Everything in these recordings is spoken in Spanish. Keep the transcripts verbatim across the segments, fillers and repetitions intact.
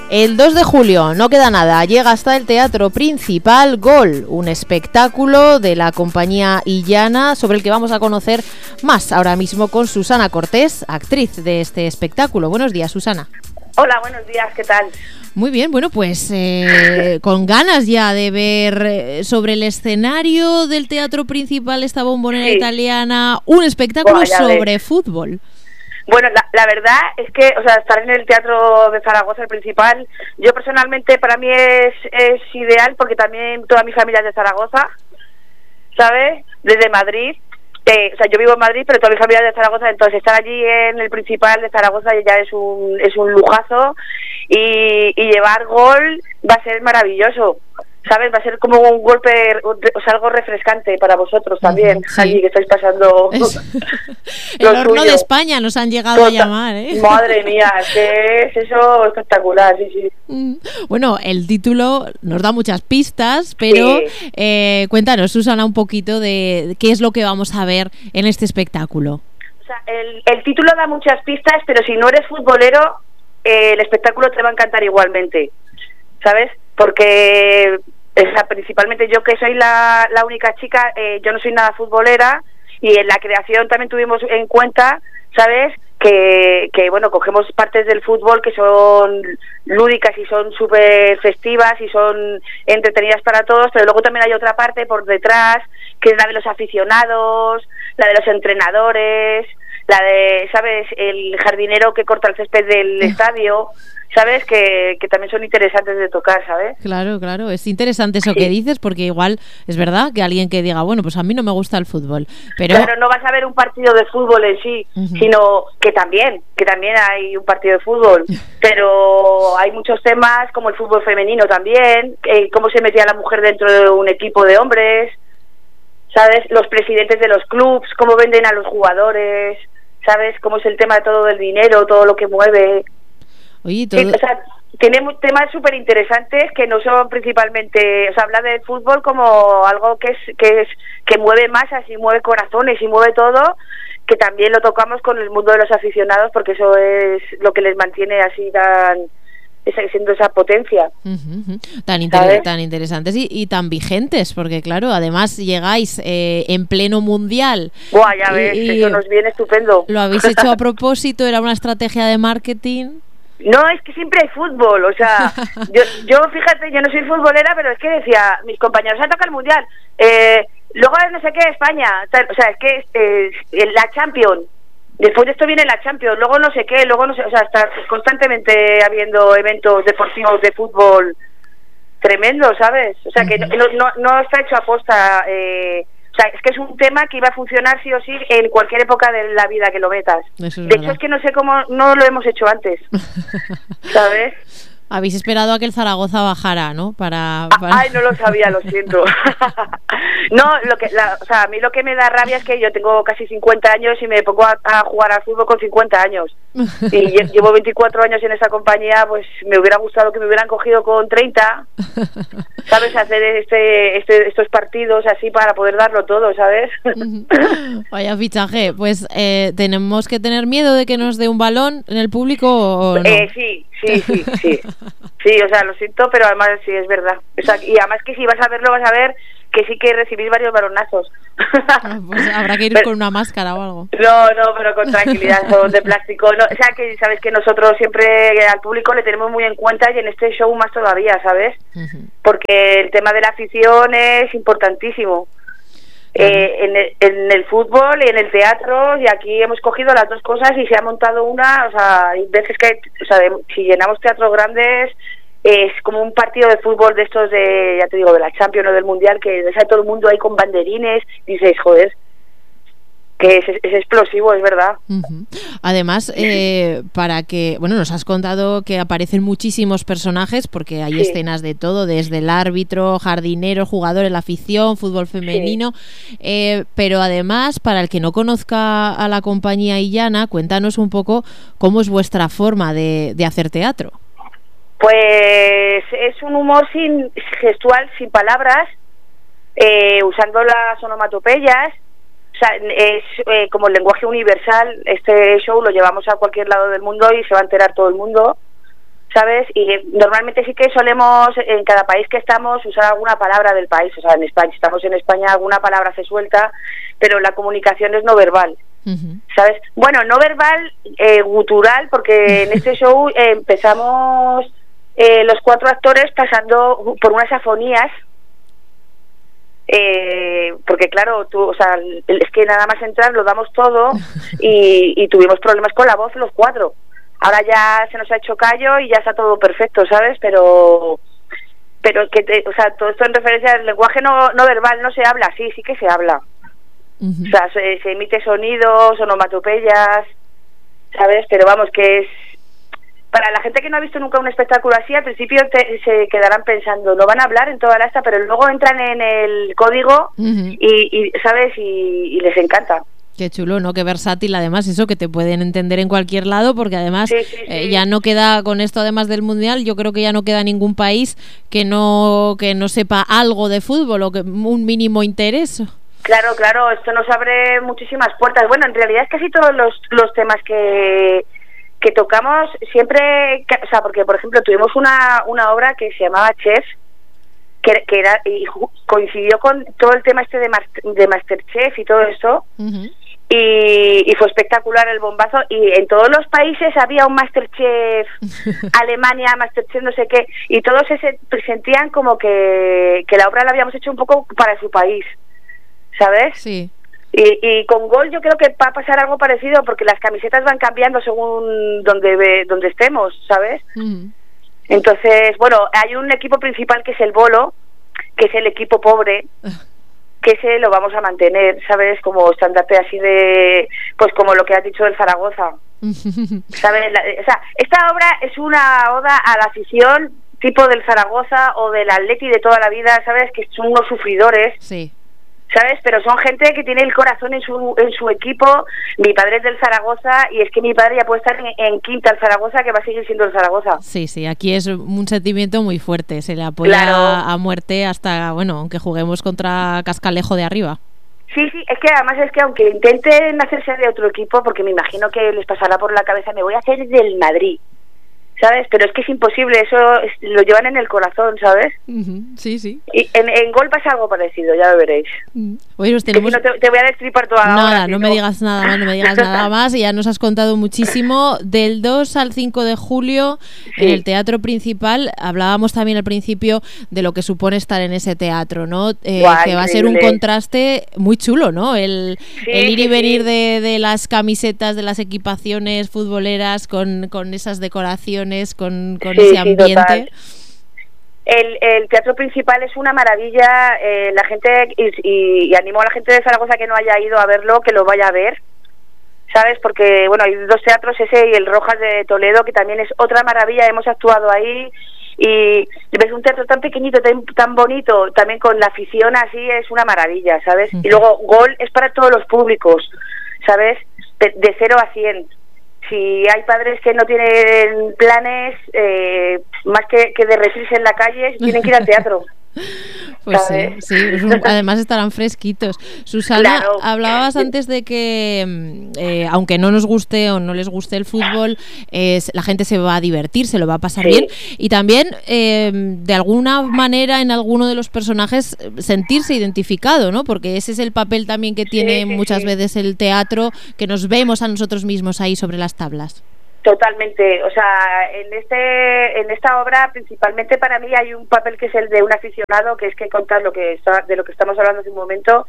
El dos de julio, no queda nada, llega hasta el Teatro Principal Gol, un espectáculo de la compañía Illana sobre el que vamos a conocer más ahora mismo con Susana Cortés, actriz de este espectáculo. Buenos días, Susana. Hola, buenos días, ¿qué tal? Muy bien, bueno, pues eh, con ganas ya de ver eh, sobre el escenario del Teatro Principal, esta bombonera sí. italiana, un espectáculo Buah, sobre ves. fútbol. Bueno, la, la verdad es que, o sea, estar en el Teatro de Zaragoza, el Principal, yo personalmente para mí es, es ideal porque también toda mi familia es de Zaragoza, ¿sabes? Desde Madrid. Eh, o sea, yo vivo en Madrid, pero toda mi familia es de Zaragoza, entonces estar allí en el Principal de Zaragoza ya es un es un lujazo y, y llevar gol va a ser maravilloso, ¿sabes? Va a ser como un golpe, o sea, algo refrescante para vosotros también, sí. allí que estáis pasando es... el horno suyo. De España nos han llegado Tota... a llamar, ¿eh? Madre mía, es que es eso espectacular, sí, sí. Bueno, el título nos da muchas pistas, pero sí. eh, cuéntanos, Susana, un poquito de qué es lo que vamos a ver en este espectáculo. O sea, el, el título da muchas pistas, pero si no eres futbolero, eh, el espectáculo te va a encantar igualmente, ¿sabes? Porque... O sea, principalmente yo que soy la, la única chica, eh, yo no soy nada futbolera y en la creación también tuvimos en cuenta, ¿sabes? Que, que bueno, cogemos partes del fútbol que son lúdicas y son súper festivas y son entretenidas para todos, pero luego también hay otra parte por detrás, que es la de los aficionados, la de los entrenadores, la de, ¿sabes? El jardinero que corta el césped del estadio, ¿sabes? Que, que también son interesantes de tocar, ¿sabes? Claro, claro, es interesante eso sí. que dices, porque igual es verdad que alguien que diga, bueno, pues a mí no me gusta el fútbol, pero... Claro, no vas a ver un partido de fútbol en sí, uh-huh. sino que también, que también hay un partido de fútbol, pero hay muchos temas como el fútbol femenino también, eh, cómo se metía la mujer dentro de un equipo de hombres, ¿sabes? Los presidentes de los clubs, cómo venden a los jugadores, ¿sabes? Cómo es el tema de todo del dinero, todo lo que mueve... Oye, todo... sí, o sea, tiene temas súper interesantes que no son principalmente, o sea, habla del fútbol como algo que es que es que mueve masas y mueve corazones y mueve todo, que también lo tocamos con el mundo de los aficionados porque eso es lo que les mantiene así tan siendo esa potencia. Uh-huh, uh-huh. Tan, inter- tan interesantes y, y tan vigentes, porque claro, además llegáis eh, en pleno mundial. Buah, ya ves, y, eso nos viene estupendo. Lo habéis hecho a propósito, era una estrategia de marketing. No, es que siempre hay fútbol, o sea, yo, yo fíjate, yo no soy futbolera, pero es que decía, mis compañeros, se toca el Mundial, eh, luego no sé qué, España, tal, o sea, es que eh, la Champions, después de esto viene la Champions, luego no sé qué, luego no sé, o sea, está constantemente habiendo eventos deportivos de fútbol tremendo, ¿sabes? O sea, que no, no, no está hecho a posta, eh, o sea, es que es un tema que iba a funcionar sí o sí en cualquier época de la vida que lo metas. Eso es de verdad. hecho, es que no sé cómo no lo hemos hecho antes, ¿sabes? Habéis esperado a que el Zaragoza bajara, ¿no? Para, para... Ay, no lo sabía, lo siento. No, lo que, la, o sea, a mí lo que me da rabia es que yo tengo casi cincuenta años y me pongo a, a jugar al fútbol con cincuenta años. Y llevo veinticuatro años en esa compañía, pues me hubiera gustado que me hubieran cogido con treinta, ¿sabes? Hacer este, este estos partidos así para poder darlo todo, ¿sabes? Vaya fichaje. Pues eh, ¿tenemos que tener miedo de que nos dé un balón en el público o no? Eh, sí, sí, sí, sí. Sí, o sea, lo siento, pero además sí, es verdad. O sea, y además que si vas a verlo, vas a ver que sí que recibís varios balonazos. Pues habrá que ir pero, con una máscara o algo. No, no, pero con tranquilidad, son de plástico. No, o sea, que sabes que nosotros siempre al público le tenemos muy en cuenta y en este show más todavía, ¿sabes? Uh-huh. Porque el tema de la afición es importantísimo. Uh-huh. Eh, en, el, en el fútbol y en el teatro, y aquí hemos cogido las dos cosas y se ha montado una, o sea, hay veces que, o sea, de, si llenamos teatros grandes, es como un partido de fútbol de estos de, ya te digo, de la Champions o del Mundial, que ves a todo el mundo ahí con banderines, y dices, joder, que es, es explosivo, es verdad. Uh-huh. Además, eh, para que, bueno, nos has contado que aparecen muchísimos personajes, porque hay sí. escenas de todo, desde el árbitro, jardinero, jugadores, la afición, fútbol femenino, sí. eh, pero además, para el que no conozca a la compañía Illana, cuéntanos un poco cómo es vuestra forma de, de hacer teatro. Pues es un humor sin gestual, sin palabras, eh, usando las onomatopeyas. O sea, es eh, como el lenguaje universal. Este show lo llevamos a cualquier lado del mundo y se va a enterar todo el mundo, ¿sabes? Y normalmente sí que solemos, en cada país que estamos, usar alguna palabra del país. O sea, en España, si estamos en España, alguna palabra se suelta, pero la comunicación es no verbal. Uh-huh. ¿Sabes? Bueno, no verbal, eh, gutural, porque en este show eh, empezamos eh, los cuatro actores pasando por unas afonías, eh, porque claro, tú, o sea, es que nada más entrar lo damos todo y, y tuvimos problemas con la voz los cuatro. Ahora ya se nos ha hecho callo y ya está todo perfecto, ¿sabes? Pero pero que te, o sea, todo esto en referencia al lenguaje no, no verbal, no se habla, sí, sí que se habla. Uh-huh. O sea, se, se emite sonidos, onomatopeyas, ¿sabes? Pero vamos, que es... Para la gente que no ha visto nunca un espectáculo así, al principio te, se quedarán pensando, no van a hablar en toda la esta, pero luego entran en el código uh-huh. y, y, ¿sabes? Y, y les encanta. Qué chulo, ¿no? Qué versátil, además, eso, que te pueden entender en cualquier lado, porque además sí, sí, sí. Eh, ya no queda, con esto además del Mundial, yo creo que ya no queda ningún país que no que no sepa algo de fútbol o que un mínimo interés. Claro, claro, esto nos abre muchísimas puertas. Bueno, en realidad es casi todos los, los temas que, que tocamos siempre, o sea, porque por ejemplo tuvimos una, una obra que se llamaba Chef, que, que era y coincidió con todo el tema este de, master, de Masterchef y todo eso. Uh-huh. Y, y fue espectacular el bombazo, y en todos los países había un Masterchef, Alemania, Masterchef no sé qué, y todos se sentían como que, que la obra la habíamos hecho un poco para su país, ¿sabes? Sí. Y, y con Gol yo creo que va a pasar algo parecido, porque las camisetas van cambiando según donde donde estemos, ¿sabes? Uh-huh. Entonces, bueno, hay un equipo principal que es el Bolo, que es el equipo pobre, que ese lo vamos a mantener, ¿sabes? Como estandarte así de, pues como lo que has dicho del Zaragoza, ¿sabes? La, o sea, esta obra es una oda a la afición tipo del Zaragoza o del Atleti de toda la vida, ¿sabes? Que son unos sufridores, sí, ¿sabes? Pero son gente que tiene el corazón en su en su equipo. Mi padre es del Zaragoza y es que mi padre ya puede estar en, en quinta el Zaragoza, que va a seguir siendo el Zaragoza. Sí, sí, aquí es un sentimiento muy fuerte, se le apoya claro. a, a muerte hasta, bueno, aunque juguemos contra Cascalejo de arriba. Sí, sí, es que además es que aunque intenten hacerse de otro equipo, porque me imagino que les pasará por la cabeza, me voy a hacer del Madrid, ¿sabes? Pero es que es imposible, eso es, lo llevan en el corazón, ¿sabes? Uh-huh, sí, sí. Y en, en Gol pasa algo parecido, ya lo veréis. Uh-huh. Oye, nos tenemos... no te, te voy a destripar toda la Nada, hora. no, no ¿no? me digas nada más, no me digas nada más, y ya nos has contado muchísimo. Del dos al cinco de julio, sí, en el Teatro Principal, hablábamos también al principio de lo que supone estar en ese teatro, ¿no? Eh, Guau, que va a ser un contraste muy chulo, ¿no? El, sí, el ir y venir sí. de, de las camisetas, de las equipaciones futboleras, con, con esas decoraciones, con, con sí, ese sí, ambiente. Total. El, el Teatro Principal es una maravilla, eh, la gente y, y, y animo a la gente de Zaragoza que no haya ido a verlo, que lo vaya a ver, ¿sabes? Porque, bueno, hay dos teatros, ese y el Rojas de Toledo, que también es otra maravilla, hemos actuado ahí, y ves un teatro tan pequeñito, tan, tan bonito, también con la afición así, es una maravilla, ¿sabes? Uh-huh. Y luego Gol es para todos los públicos, ¿sabes? De, de cero a cien. Si hay padres que no tienen planes, eh, más que, que derretirse en la calle, tienen que ir al teatro. Pues ¿sabes? sí, sí, además estarán fresquitos. Susana, claro. Hablabas antes de que, eh, aunque no nos guste o no les guste el fútbol, eh, la gente se va a divertir, se lo va a pasar sí. bien, y también, eh, de alguna manera, en alguno de los personajes, sentirse identificado, ¿no? Porque ese es el papel también que tiene sí, sí, muchas sí. veces el teatro, que nos vemos a nosotros mismos ahí sobre las tablas. Totalmente, o sea, en este en esta obra principalmente para mí hay un papel que es el de un aficionado, que es que contar lo que está, de lo que estamos hablando hace un momento,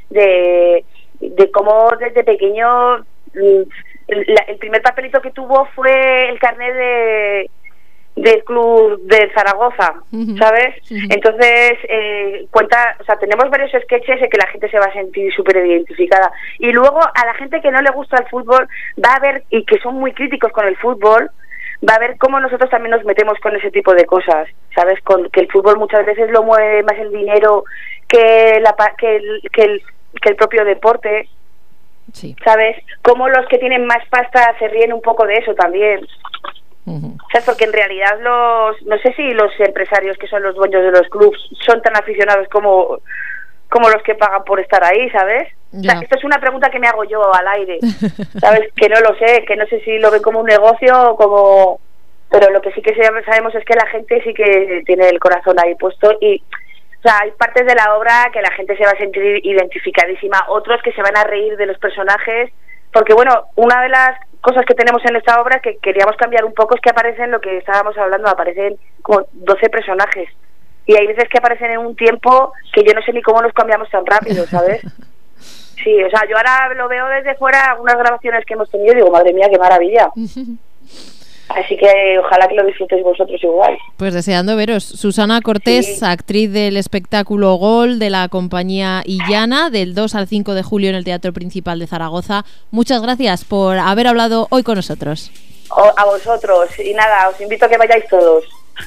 de, de cómo desde pequeño el, el primer papelito que tuvo fue el carnet de del club de Zaragoza, uh-huh. ¿sabes? Uh-huh. Entonces, eh, cuenta, o sea, tenemos varios sketches en que la gente se va a sentir súper identificada. Y luego, a la gente que no le gusta el fútbol, va a ver, y que son muy críticos con el fútbol, va a ver cómo nosotros también nos metemos con ese tipo de cosas, ¿sabes? Con que el fútbol muchas veces lo mueve más el dinero que, la, que, el, que, el, que el propio deporte, sí. ¿sabes? Cómo los que tienen más pasta se ríen un poco de eso también. Uh-huh. ¿Sabes? Porque en realidad los, no sé si los empresarios que son los dueños de los clubs son tan aficionados como, como los que pagan por estar ahí, ¿sabes? O sea, esto es una pregunta que me hago yo al aire, ¿sabes? Que no lo sé, que no sé si lo ven como un negocio o como, pero lo que sí que sabemos es que la gente sí que tiene el corazón ahí puesto y, o sea, hay partes de la obra que la gente se va a sentir identificadísima, otros que se van a reír de los personajes, porque bueno, una de las cosas que tenemos en esta obra que queríamos cambiar un poco es que aparecen lo que estábamos hablando, aparecen como doce personajes y hay veces que aparecen en un tiempo que yo no sé ni cómo los cambiamos tan rápido, ¿sabes? Sí, o sea, yo ahora lo veo desde fuera, algunas grabaciones que hemos tenido y digo, madre mía, qué maravilla. Así que ojalá que lo disfrutéis vosotros igual. Pues deseando veros. Susana Cortés, sí. Actriz del espectáculo Gol de la compañía Illana, del dos al cinco de julio en el Teatro Principal de Zaragoza. Muchas gracias por haber hablado hoy con nosotros. O, a vosotros. Y nada, os invito a que vayáis todos.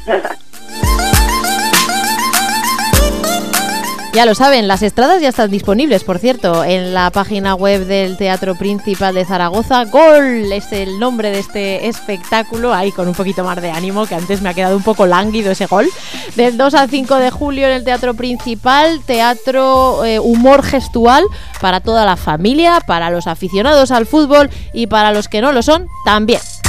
Ya lo saben, las entradas ya están disponibles, por cierto, en la página web del Teatro Principal de Zaragoza. Gol es el nombre de este espectáculo, ahí con un poquito más de ánimo, que antes me ha quedado un poco lánguido ese gol. Del dos al cinco de julio en el Teatro Principal, teatro eh, humor gestual para toda la familia, para los aficionados al fútbol y para los que no lo son, también.